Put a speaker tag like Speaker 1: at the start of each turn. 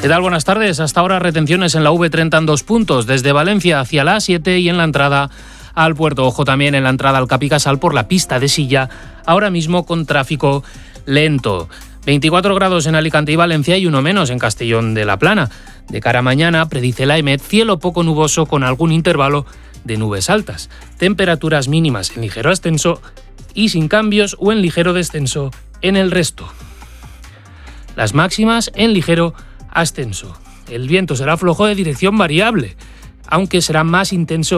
Speaker 1: ¿Qué tal? Buenas tardes. Hasta ahora retenciones en la V30 en 2 puntos, desde Valencia hacia la A7 y en la entrada al puerto. Ojo también en la entrada al Capicasal por la pista de Silla, ahora mismo con tráfico lento. 24 grados en Alicante y Valencia y 1 menos en Castellón de la Plana. De cara a mañana, predice la EMET, cielo poco nuboso con algún intervalo de nubes altas. Temperaturas mínimas en ligero ascenso y sin cambios o en ligero descenso en el resto. Las máximas en ligero ascenso. El viento será flojo de dirección variable, aunque será más intenso